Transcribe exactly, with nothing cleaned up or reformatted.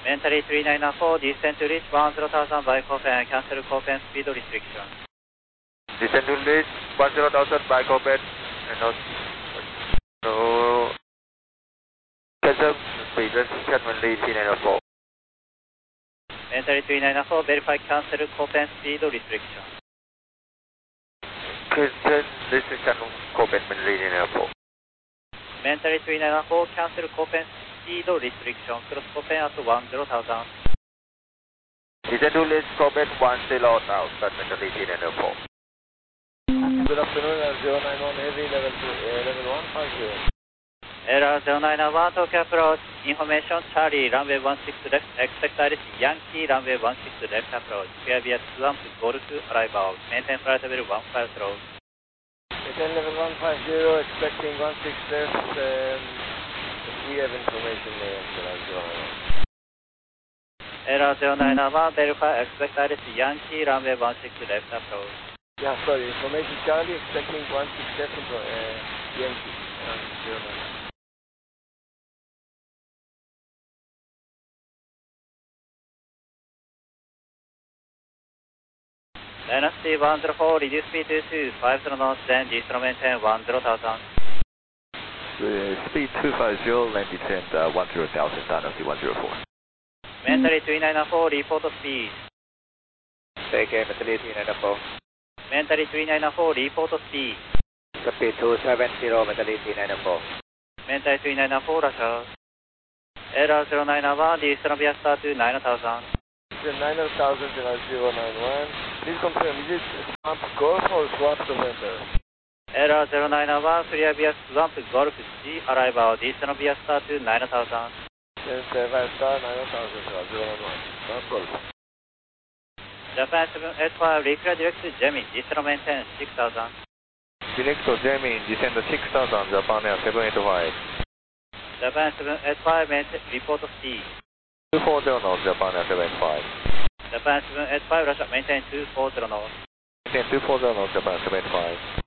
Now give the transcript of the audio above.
Mentally three nine four, descend to reach one zero thousand by Copen, cancel Copen speed restriction. Descend to reach one zero thousand by Copen, and not, no, cancel speed restriction Mentally three nine four. Mentally three nine four, verify cancel Copen speed restriction. Cancel restriction Copen Mentally three nine four. Mentally three nine four, cancel Copen speed restriction, cross Copen at one zero thousand. Descend to reach Copen one zero thousand, Mentally three nine four. Good afternoon, zero nine one heavy level two, uh, level one five zero. Error zero nine one, Tokyo approach, information Charlie, runway one six left, expect iris Yankee, runway one six left approach, clear via Swamp, Golf, arrival, maintain flight level one five zero. Maintain level one five zero, expecting one six left, um, we have information there, zero nine one. Error zero nine one, verify, expect iris Yankee, runway one six left approach. Yeah, sorry, information Charlie, expecting one six left, into, uh, Yankee, um, zero nine one. Dynasty one zero four, reduce speed to two five zero knots, then descend maintain one zero thousand. Uh, speed two five zero, land descend uh, one zero thousand, Dynasty one zero four. Mentally three nine four, report speed. Take air, Mentally three nine four. Mentally three nine four, report speed. Speed two seven zero, Mentally three nine four. Mentally three nine four, Russia. Error zero nine one, descend via star to nine thousand. nine thousand, zero nine one. Please confirm, is it Swamp Golf or Swamp November? Error zero nine one, clear via Swamp Golf G, arrival, descend via star to nine thousand. seven star nine thousand, zero nine one. Swamp Golf. Japan seven eight five, reclear direct to Gemini, descend maintain six thousand. Direct to Gemini, descend six thousand, Japan Air seven eight five. Japan seven eight five, maintain, report speed. two four zero knots, Japan Air seven eight five. Japan seven eight five, Russia, maintain two four zero knots. Maintain two four zero knots, Japan seven eight five.